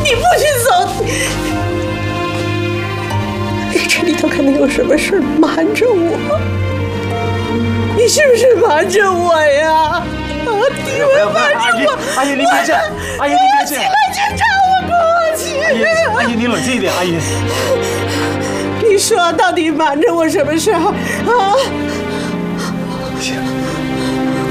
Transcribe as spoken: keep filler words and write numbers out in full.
你不许走！你这里头肯定有什么事瞒着我，你是不是瞒着我呀？啊，你们瞒着我！ 阿姨，您别这样，阿姨您别这样， 我去找我过去。 阿姨，阿姨您冷静一点，阿姨。 你说到底瞒着我什么事儿啊？ 行。